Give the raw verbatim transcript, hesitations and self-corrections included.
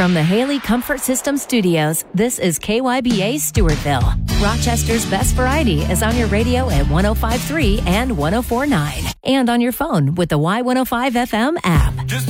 From the Haley Comfort System Studios, this is K Y B A Stewartville. Rochester's best variety is on your radio at one oh five point three and one oh four point nine. And on your phone with the Y one oh five F M app. Just